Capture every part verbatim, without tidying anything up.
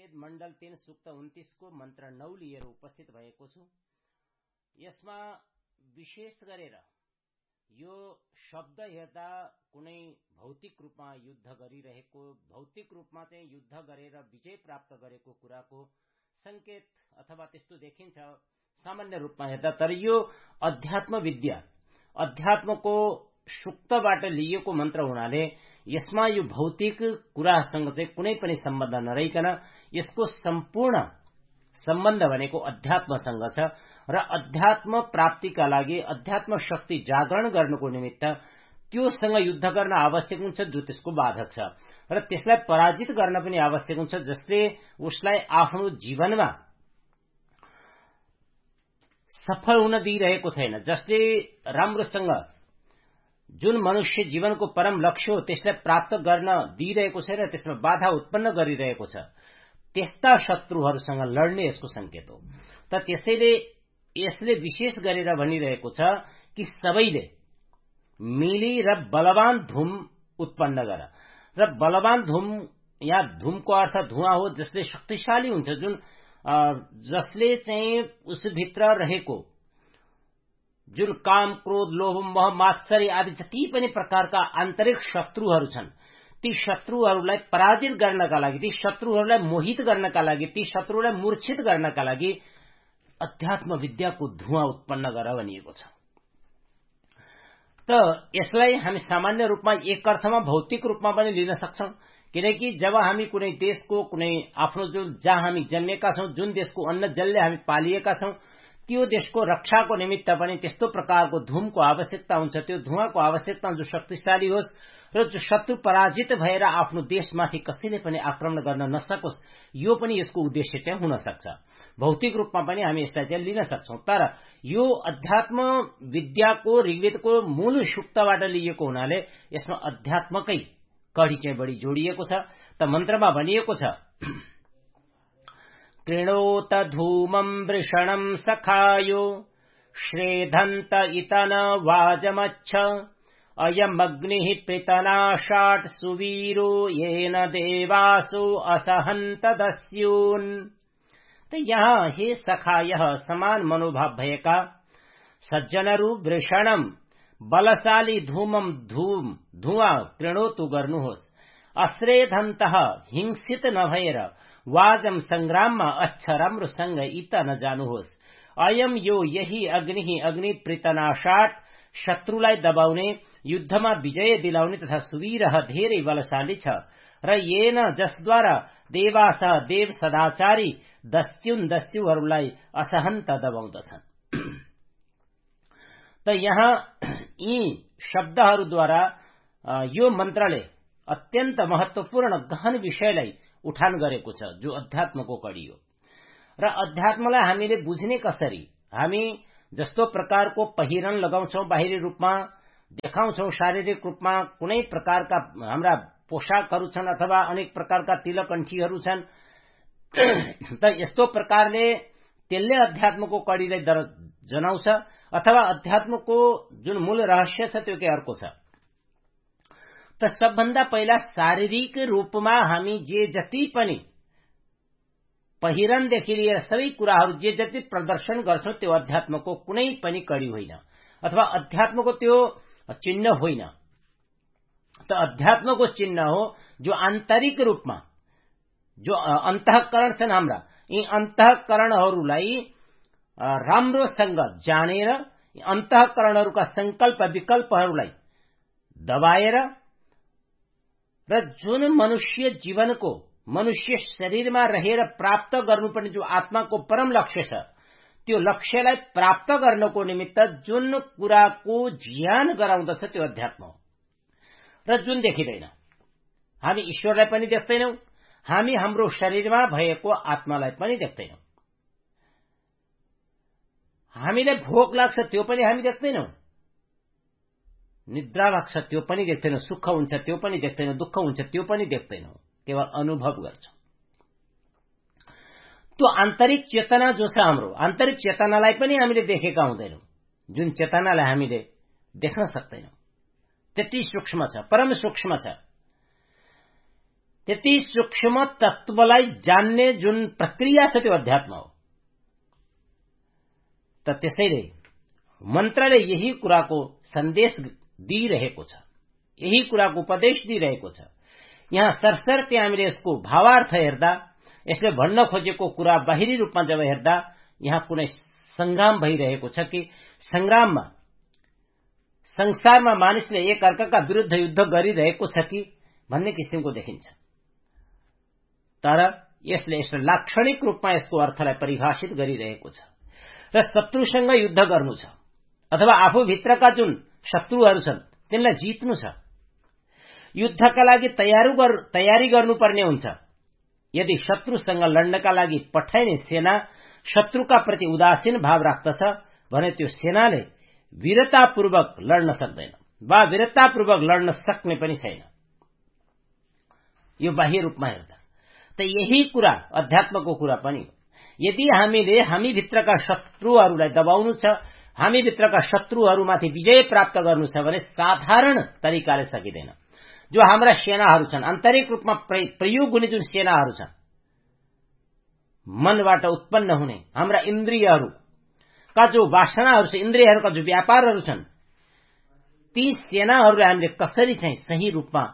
वेद मण्डल तीन सूक्त उन्तीस को मन्त्र नौ लिएर उपस्थित भएको छु। यसमा विशेष गरेर यो शब्द हेर्दा कुनै भौतिक रूपमा युद्ध गरिरहेको, भौतिक रूपमा चाहिँ युद्ध गरेर विजय प्राप्त गरेको कुराको संकेत अथवा त्यस्तो देखिन्छ सामान्य रूपमा हेर्दा। तर यो अध्यात्म विद्या, अध्यात्मको सूक्तबाट लिएको मन्त्र हुनाले यसमा यो भौतिक कुरासँग चाहिँ कुनै पनि सम्बन्ध नरहिकन यसको सम्पूर्ण सम्बन्ध भनेको अध्यात्मसँग छ र अध्यात्म प्राप्तिका लागि, अध्यात्म शक्ति जागरण गर्नको निमित्त त्योसँग युद्ध गर्न आवश्यक हुन्छ जो त्यसको बाधक छ र त्यसलाई पराजित गर्न पनि आवश्यक हुन्छ जसले उसलाई आफ्नो जीवनमा सफल हुन दिइरहेको छैन, जसले राम्रोसँग जुन मनुष्य जीवनको परम लक्ष्य हो त्यसलाई प्राप्त गर्न दिइरहेको छैन, त्यसमा बाधा उत्पन्न गरिरहेको छ, त्यस्ता शत्रुहरूसँग लड्ने यसको संकेत हो। त त्यसैले यसले विशेष गरेर भनिरहेको छ कि सबैले मिली र बलवान धुम उत्पन्न गर। र बलवान धुम, यहाँ धुमको अर्थ धुवाँ हो जसले शक्तिशाली हुन्छ, जुन जसले चाहिँ उसभित्र रहेको जुन काम, क्रोध, लोभ, मोह, मात्सर्य आदि जति पनि प्रकारका आन्तरिक शत्रुहरू छन् ती शत्रुहरूलाई पराजित गर्नका लागि, ती शत्रुहरूलाई मोहित गर्नका लागि, ती शत्रुलाई मूर्छित गर्नका लागि अध्यात्म विद्याको धुवाँ उत्पन्न गर भनिएको छ। त यसलाई हामी सामान्य रूपमा एक अर्थमा भौतिक रूपमा पनि लिन सक्छौं, किनकि जब हामी कुनै देशको, कुनै आफ्नो जुन जहाँ हामी जन्मेका छौं, जुन देशको अन्न जलले हामी पालिएका छौं, त्यो देशको रक्षाको निमित्त पनि त्यस्तो प्रकारको धुमको आवश्यकता हुन्छ। त्यो धुवाँको आवश्यकता जो शक्तिशाली होस् र जो शत्रु पराजित भएर आफ्नो देशमाथि कसैले पनि आक्रमण गर्न नसकोस्, यो पनि यसको उद्देश्य चाहिँ हुन सक्छ। भौतिक रूपमा पनि हामी यसलाई चाहिँ लिन सक्छौं। तर यो अध्यात्म विद्याको, ऋग्वेदको मूल सूक्तबाट लिएको हुनाले यसमा अध्यात्मकै कडी चाहिँ बढी जोडिएको छ। त मन्त्रमा भनिएको छ, कृणोत धूमम् वृषणम् सखायो श्रेधन्त इतन वाजमच्छ अयमग्निः पृतनाशाट् सुवीरो येन देवासो असहन्त दस्यून्। तो यहाँ हे सखा, यह समान मनोभाव भएका सज्जनहरू वृषणम बलशाली धूमम धूम धुवाँ कृणोतु गर्नुहोस्, अश्रेधन्तः हिंसित नभएर वाजम संग्राममा अच्छा राम्रोसँग इत नजानुहोस्। अयम यो यही अग्नि अग्नि पृतनाशाट शत्रुलाई दबाउने, युद्धमा विजय दिलाउने तथा सुवीरः धेरै बलशाली छ र येन जसद्वारा देवास देव सदाचारी दस्युन दस्युहरूलाई असहन्त दबाउँदछन्। त यहाँ यी शब्दहरूद्वारा यो मन्त्रले अत्यन्त महत्वपूर्ण गहन विषयलाई उठान गरेको छ जो अध्यात्मको कडी हो। र अध्यात्मलाई हामीले बुझ्ने कसरी? हामी जस्तो प्रकारको पहिरन लगाउँछौं, बाहिरी रूपमा देखाउँछौं, शारीरिक रूपमा कुनै प्रकारका हाम्रा पोशाकहरू छन् अथवा अनेक प्रकारका तिलकण्ठीहरू छन्, त यस्तो प्रकारले त्यसले अध्यात्मको कडीलाई जनाउँछ अथवा अध्यात्मको जुन मूल रहस्य छ त्यो के अर्को छ। त सबभन्दा पहिला शारीरिक रूपमा हामी जे जति पनि पहिरनदेखि लिएर सबै कुराहरू जे जति प्रदर्शन गर्छौं त्यो अध्यात्मको कुनै पनि कडी होइन अथवा अध्यात्मको त्यो चिन्ह होइन। त अध्यात्मको चिन्ह हो जो आन्तरिक रूपमा जो अन्तःकरण छन् हाम्रा, यी अन्तःकरणहरूलाई राम्रोसँग जानेर अन्तःकरणहरूका संकल्प विकल्पहरूलाई दबाएर र जुन मनुष्य जीवनको, मनुष्य शरीरमा रहेर प्राप्त गर्नुपर्ने जो आत्माको परम लक्ष्य छ त्यो लक्ष्यलाई प्राप्त गर्नको निमित्त जुन कुराको ज्ञान गराउँदछ त्यो अध्यात्म हो र जुन देखिँदैन। हामी ईश्वरलाई पनि देख्दैनौं, हामी हाम्रो शरीरमा भएको आत्मालाई पनि देख्दैनौं। हामीलाई भोक लाग्छ त्यो पनि हामी देख्दैनौं, निद्रा लाग्छ त्यो पनि देख्दैनौं, सुख हुन्छ त्यो पनि देख्दैनौं, दुःख हुन्छ त्यो पनि देख्दैनौं, केवल अनुभव गर्छौं। त्यो आन्तरिक चेतना जो छ हाम्रो, आन्तरिक चेतनालाई पनि हामीले देखेका हुँदैनौं, जुन चेतनालाई हामीले देख्न सक्दैनौं, त्यति सूक्ष्म छ, परम सूक्ष्म छ। त्यति सूक्ष्म तत्वलाई जान्ने जुन प्रक्रिया छ त्यो अध्यात्म हो। त त्यसैले मन्त्रले यही कुराको सन्देश दिइरहेको छ, यही कुराको उपदेश दिइरहेको छ। यहाँ सरसर्ती हामीले यसको भावार्थ हेर्दा, यसले भन्न खोजेको कुरा बाहिरी रूपमा जब हेर्दा यहाँ कुनै संग्राम भइरहेको छ कि संग्राममा संसारमा मानिसले एक अर्काका विरुद्ध युद्ध गरिरहेको छ कि भन्ने किसिमको देखिन्छ। तर यसले यसले लाक्षणिक रूपमा यसको अर्थलाई परिभाषित गरिरहेको छ र शत्रुसँग युद्ध गर्नु छ अथवा आफूभित्रका जुन शत्रुहरू छन् तिनलाई जित्नु छ, युद्धका लागि तयारी गर्नुपर्ने हुन्छ। यदि शत्रुसँग लड्नका लागि पठाइने सेना शत्रुका प्रति उदासीन भाव राख्दछ भने त्यो सेनाले वीरतापूर्वक लड्न सक्दैन वा वीरतापूर्वक लड्न सक्ने पनि छैन। यो बाह्य रूपमा हेर्दा त यही कुरा अध्यात्मको कुरा पनि हो। यदि हामीले हामी भित्रका शत्रुहरूलाई दबाउनु छ, हामी भित्रका शत्रुहरूमाथि विजय प्राप्त गर्नु छ भने साधारण तरिकाले सकिँदैन। जो हाम्रा सेनाहरू छन्, आन्तरिक रूपमा प्रयोग हुने जुन सेनाहरू छन्, मनबाट उत्पन्न हुने हाम्रा इन्द्रियहरूका जो वासनाहरू छ, इन्द्रियहरूका जो व्यापारहरू छन्, ती सेनाहरूलाई हामीले कसरी चाहिँ सही रूपमा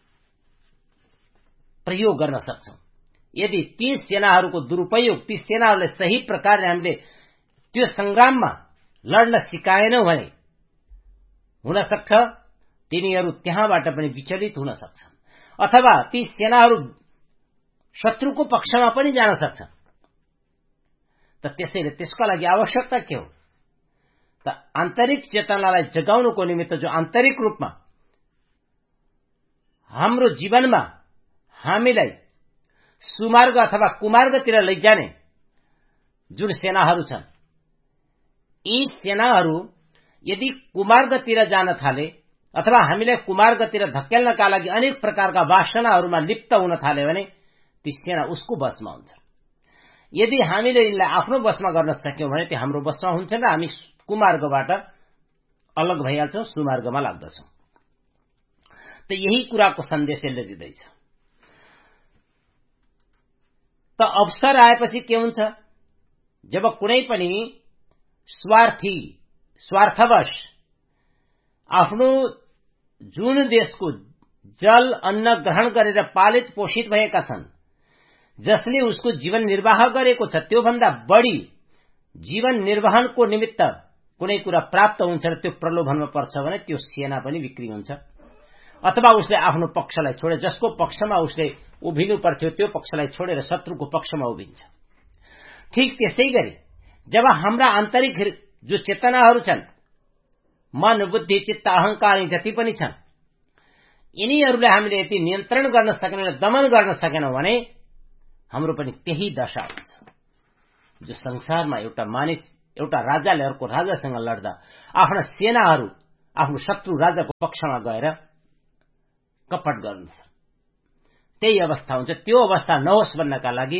प्रयोग गर्न सक्छौं। यदि ती सेनाहरूको दुरुपयोग, ती सेनाहरूलाई सही प्रकारले हामीले त्यो संग्राममा लड्न सिकाएनौं भने हुन सक्छ तिनीहरू त्यहाँबाट पनि विचलित हुन सक्छन् अथवा ती सेनाहरू शत्रुको पक्षमा पनि जान सक्छन्। त त्यसैले त्यसका लागि आवश्यकता के हो त आन्तरिक चेतनालाई जगाउनको निमित्त जो आन्तरिक रूपमा हाम्रो जीवनमा हामीलाई सुमार्ग अथवा कुमार्गतिर लैजाने जुन सेनाहरू छन्, यी सेनाहरू यदि कुमार्गतिर जान थाले अथवा हामीलाई कुमार्गतिर धकेल्नका लागि अनेक प्रकारका वासनाहरूमा लिप्त हुन थाल्यो भने ती सेना उसको बसमा हुन्छ। यदि हामीले यिनलाई आफ्नो बसमा गर्न सक्यौं भने त्यो हाम्रो बसमा हुन्छ र हामी कुमार्गबाट अलग भइहाल्छौं, सुमार्गमा लाग्दछौं। त यही कुराको सन्देश यसले दिँदैछ। त अवसर आएपछि के हुन्छ? जब कुनै पनि स्वार्थी स्वार्थवश आफ्नो जुन देशको जल अन्न ग्रहण गरेर पालित पोषित भएका छन्, जसले उसको जीवन निर्वाह गरेको छ, त्यो भन्दा बढी जीवन निर्वहनको निमित्त कुनै कुरा प्राप्त हुन्छ र त्यो प्रलोभनमा पर्छ भने त्यो सेना पनि बिक्री हुन्छ अथवा उसले आफ्नो पक्षलाई छोडे, जसको पक्षमा उसले उभिनु पर्थ्यो त्यो पक्षलाई छोडेर शत्रुको पक्षमा उभिन्छ। ठीक त्यसै गरी जब हाम्रा आन्तरिक जो चेतनाहरू छन्, मन बुद्धि चित्त अहंकार जति पनि छन्, यिनीहरूलाई हामीले यति नियन्त्रण गर्न सकेनौं, दमन गर्न सकेनौं भने हाम्रो पनि त्यही दशा हुन्छ जो संसारमा एउटा मानिस एउटा राजाले अर्को राजासँग लड्दा आफ्ना सेनाहरू आफ्नो शत्रु राजाको पक्षमा गएर कपट गर्नुहुन्छ। त्यही अवस्था हुन्छ। त्यो अवस्था नहोस् भन्नका लागि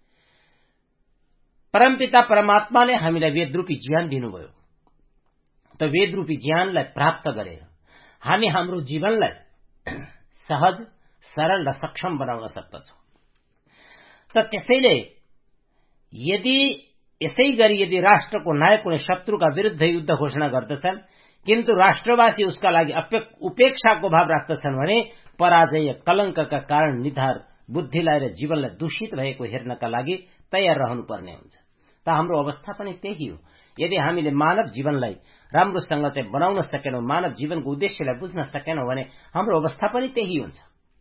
परमपिता परमात्माले हामीलाई वेदरूपी ज्ञान दिनुभयो। त वेदरूपी ज्ञानलाई प्राप्त गरेर हामी हाम्रो जीवनलाई सहज सरल र सक्षम बनाउन सक्दछौं। त त्यसैले यदि यसै गरी यदि राष्ट्रको नायक कुनै शत्रुका विरुद्ध युद्ध घोषणा गर्दछन् किन्तु राष्ट्रवासी उसका लागि उपेक्षाको भाव राख्दछन् भने पराजय कलंकका कारण निधार बुद्धिलाई र जीवनलाई दूषित भएको हेर्नका लागि तयार रहनुपर्ने हुन्छ। त हाम्रो अवस्था पनि त्यही हो। यदि हामीले मानव जीवनलाई राम्रोसँग चाहिँ बनाउन सकेनौं, मानव जीवनको उद्देश्यलाई बुझ्न सकेनौं भने हाम्रो अवस्था पनि त्यही हुन्छ।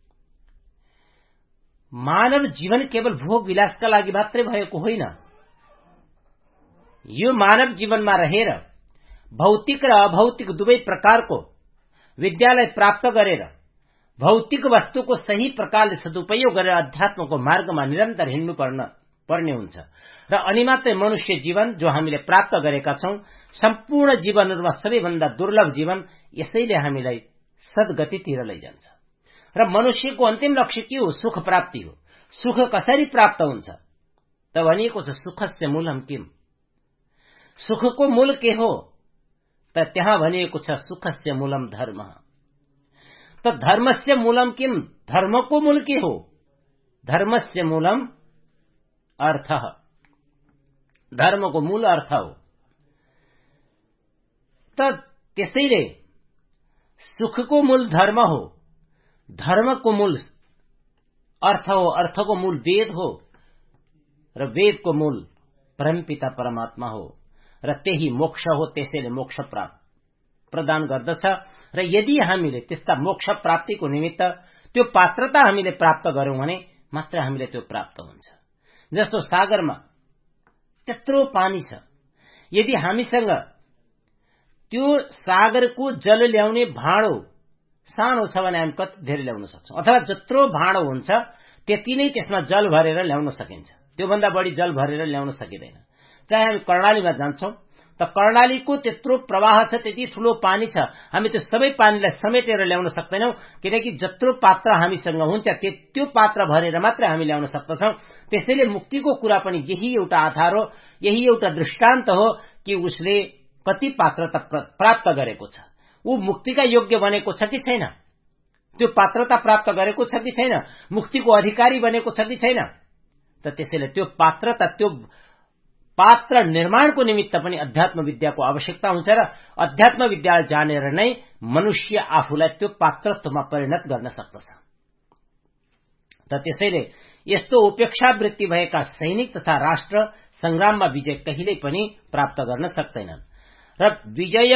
मानव जीवन केवल भोग विलासका लागि मात्रै भएको होइन। यो मानव जीवनमा रहेर भौतिक र अभौतिक दुवै प्रकारको विद्यालाई प्राप्त गरेर भौतिक वस्तुको सही प्रकारले सदुपयोग गरेर अध्यात्मको मार्गमा निरन्तर हिँड्नु पर्ने हुन्छ र अनि मात्रै मनुष्य जीवन जो हामीले प्राप्त गरेका छौं, सम्पूर्ण जीवनहरूमा सबैभन्दा दुर्लभ जीवन, यसैले हामीलाई सद्गतितिर लैजान्छ। र मनुष्यको अन्तिम लक्ष्य के हो? सुख प्राप्ति हो। सुख कसरी प्राप्त हुन्छ त भनिएको छ सुखस्य मूलम किम। सुखको मूल के हो त त्यहाँ भनिएको छ सुखस्य मूलम धर्म। त धर्मस्य मूलम किम, धर्मको मूल के हो धर्मस्य मूलम अर्थ, धर्मको मूल अर्थ हो। त त्यसैले सुखको मूल धर्म हो, धर्मको मूल अर्थ हो, अर्थको मूल वेद हो र वेदको मूल परमपिता परमात्मा हो र त्यही मोक्ष हो। त्यसैले मोक्ष प्राप्त प्रदान गर्दछ र यदि हामीले त्यस्ता मोक्ष प्राप्तिको निमित्त त्यो पात्रता हामीले प्राप्त गर्यौं भने मात्र हामीले त्यो प्राप्त हुन्छ। जस्तो सागरमा त्यत्रो पानी छ, यदि हामीसँग त्यो सागरको जल ल्याउने भाँडो सानो छ भने हामी कति धेरै ल्याउन सक्छौं, अथवा जत्रो भाँडो हुन्छ त्यति नै त्यसमा जल भरेर ल्याउन सकिन्छ, त्योभन्दा बढी जल भरेर ल्याउन सकिँदैन। चाहे हामी कर्णालीमा जान्छौं त कर्णालीको त्यत्रो प्रवाह छ, त्यति ठूलो पानी छ, हामी त्यो सबै पानीलाई समेटेर ल्याउन सक्दैनौं, किनकि जत्रो पात्र हामीसँग हुन्छ त्यो पात्र भरेर मात्र हामी ल्याउन सक्दछौं। त्यसैले मुक्तिको कुरा पनि यही एउटा आधार हो, यही एउटा दृष्टान्त हो कि उसले कति पात्रता प्राप्त गरेको छ, ऊ मुक्तिका योग्य बनेको छ कि छैन, त्यो पात्रता प्राप्त गरेको छ कि छैन, मुक्तिको अधिकारी बनेको छ कि छैन। त त्यसैले त्यो पात्रता, त्यो पात्र निर्माणको निमित्त पनि अध्यात्म विद्याको आवश्यकता हुन्छ र अध्यात्म विद्या जानेर नै मनुष्य आफूलाई त्यो पात्रत्वमा परिणत गर्न सक्दछ। त त्यसैले यस्तो उपेक्षा वृत्ति भएका सैनिक तथा राष्ट्र संग्राममा विजय कहिल्यै पनि प्राप्त गर्न सक्दैनन् र विजय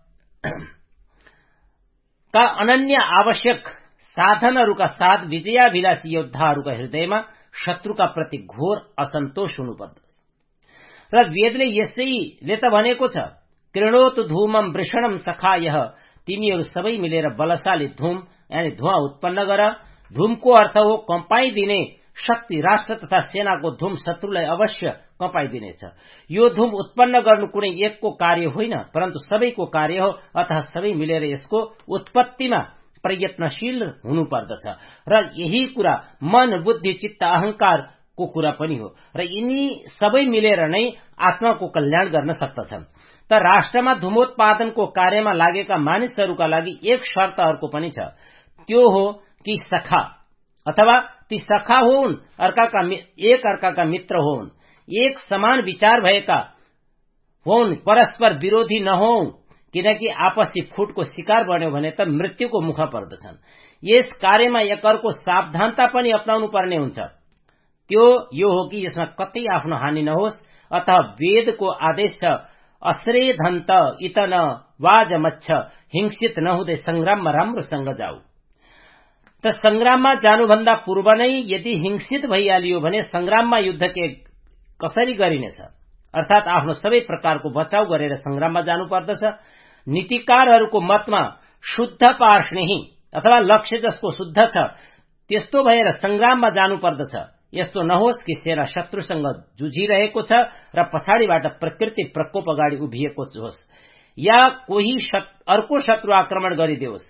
का अनन्य आवश्यक साधनहरूका साथ विजयाभिलाषी योद्धाहरूका हृदयमा शत्रुका प्रति घोर असन्तोष हुनुपर्दछ र वेदले यसैले त भनेको छ, कृणोतु धूमम वृषणम सखायः, तिमीहरू सबै मिलेर बलशाली धूम यानी धुवाँ उत्पन्न गर। धूमको अर्थ हो कम्पाइदिने शक्ति, राष्ट्र तथा सेनाको धूम शत्रुलाई अवश्य कम्पाइदिनेछ। यो धूम उत्पन्न गर्नु कुनै एकको कार्य होइन, परन्तु सबैको कार्य हो, अतः सबै मिलेर यसको उत्पत्तिमा प्रयत्नशील हुनुपर्दछ र यही कुरा मन, बुद्धि, चित्त, अहंकार को कुरा पनि हो र यिनी सबै मिलेर नै आत्माको कल्याण गर्न सक्दछन्। त राष्ट्रमा धूमोत्पादनको कार्यमा लागेका मानिसहरूका लागि एक शर्त अर्को पनि छ, त्यो हो कि सखा अथवा ती सखा होउन्, अर्काका एक अर्काका मित्र होउन्, एक समान विचार भएका होउन्, परस्पर विरोधी नहोउन्, किनकि आपसी फुटको शिकार बन्यो भने त मृत्युको मुख पर्दछन्। यस कार्यमा एकअर्को सावधानता पनि अपनाउनु पर्ने हुन्छ। त्यो यो हो कि यसमा कतै आफ्नो हानि नहोस्, अतः वेदको आदेश छ, अश्रेधन्त इतन वाजमच्छ, हिंसित नहुँदै संग्राममा राम्रोसँग जाऊ। त संग्राममा जानुभन्दा पूर्व नै यदि हिंसित भइहालियो भने संग्राममा युद्ध के कसरी गरिनेछ, अर्थात आफ्नो सबै प्रकारको बचाव गरेर संग्राममा जानुपर्दछ। नीतिकारहरूको मतमा शुद्ध पार्ष्णेही अथवा लक्ष्य जसको शुद्ध छ त्यस्तो भएर संग्राममा जानुपर्दछ। यस्तो नहोस् कि सेना शत्रुसँग जुझिरहेको छ र पछाडिबाट प्रकृति प्रकोप अगाडि उभिएको होस्, या कोही अर्को शत्रु आक्रमण गरिदियोस्